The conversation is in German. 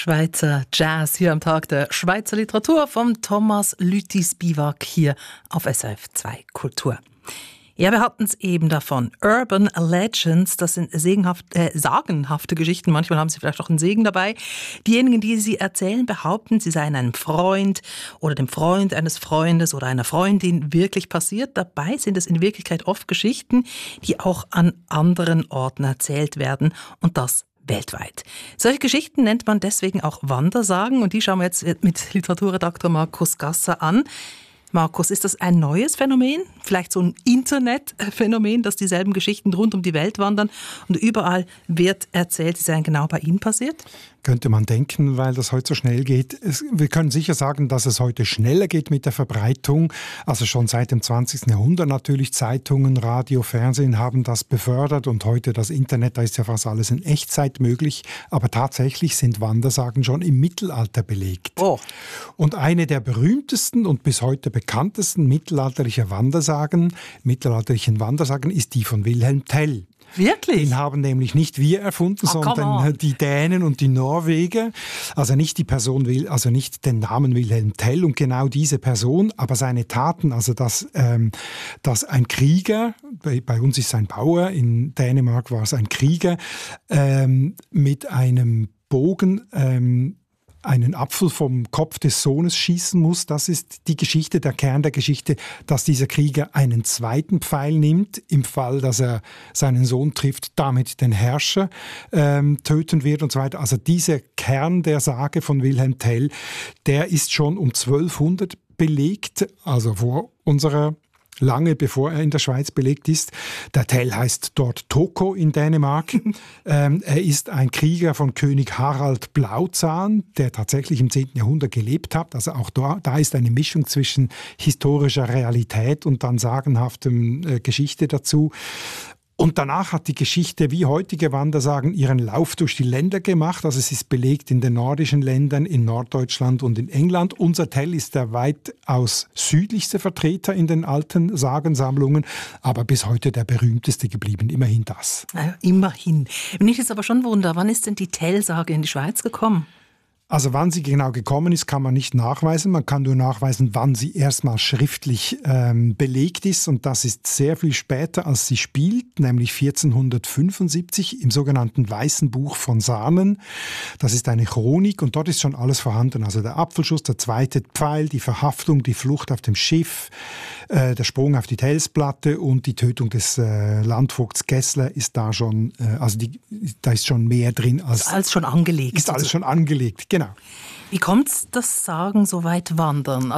Schweizer Jazz hier am Tag der Schweizer Literatur vom Thomas Lüthi-Spivak hier auf SRF 2 Kultur. Ja, wir hatten es eben davon. Urban Legends, das sind sagenhafte Geschichten. Manchmal haben sie vielleicht auch einen Segen dabei. Diejenigen, die sie erzählen, behaupten, sie seien einem Freund oder dem Freund eines Freundes oder einer Freundin wirklich passiert. Dabei sind es in Wirklichkeit oft Geschichten, die auch an anderen Orten erzählt werden und das weltweit. Solche Geschichten nennt man deswegen auch Wandersagen und die schauen wir jetzt mit Literaturredaktor Markus Gasser an. Markus, ist das ein neues Phänomen? Vielleicht so ein Internetphänomen, dass dieselben Geschichten rund um die Welt wandern und überall wird erzählt, sie seien genau bei Ihnen passiert? Könnte man denken, weil das heute so schnell geht. Wir können sicher sagen, dass es heute schneller geht mit der Verbreitung. Also schon seit dem 20. Jahrhundert natürlich. Zeitungen, Radio, Fernsehen haben das befördert und heute das Internet, da ist ja fast alles in Echtzeit möglich. Aber tatsächlich sind Wandersagen schon im Mittelalter belegt. Oh. Und eine der berühmtesten und bis heute bekanntesten mittelalterlichen Wandersagen ist die von Wilhelm Tell. Wirklich? Den haben nämlich nicht wir erfunden, sondern die Dänen und die Norweger. Also nicht die Person, also nicht den Namen Wilhelm Tell und genau diese Person, aber seine Taten, also dass ein Krieger, bei uns ist es ein Bauer, in Dänemark war es ein Krieger, mit einem Bogen einen Apfel vom Kopf des Sohnes schießen muss. Das ist die Geschichte, der Kern der Geschichte, dass dieser Krieger einen zweiten Pfeil nimmt, im Fall, dass er seinen Sohn trifft, damit den Herrscher töten wird und so weiter. Also dieser Kern der Sage von Wilhelm Tell, der ist schon um 1200 belegt, also vor unserer lange bevor er in der Schweiz belegt ist. Der Tell heißt dort Toko in Dänemark. Er ist ein Krieger von König Harald Blauzahn, der tatsächlich im 10. Jahrhundert gelebt hat. Also auch da ist eine Mischung zwischen historischer Realität und dann sagenhaftem Geschichte dazu. Und danach hat die Geschichte, wie heutige Wandersagen, ihren Lauf durch die Länder gemacht. Also es ist belegt in den nordischen Ländern, in Norddeutschland und in England. Unser Tell ist der weitaus südlichste Vertreter in den alten Sagensammlungen, aber bis heute der berühmteste geblieben. Immerhin das. Ja, immerhin. Mich ist aber schon Wunder, wann ist denn die Tell-Sage in die Schweiz gekommen? Also wann sie genau gekommen ist, kann man nicht nachweisen. Man kann nur nachweisen, wann sie erstmal schriftlich belegt ist. Und das ist sehr viel später, als sie spielt, nämlich 1475 im sogenannten Weißen Buch von Saanen. Das ist eine Chronik und dort ist schon alles vorhanden. Also der Apfelschuss, der zweite Pfeil, die Verhaftung, die Flucht auf dem Schiff, der Sprung auf die Tellsplatte und die Tötung des Landvogts Gessler ist da schon, da ist schon mehr drin. Ist alles schon angelegt. Ist alles schon angelegt, genau. Wie kommt es, dass Sagen so weit wandern?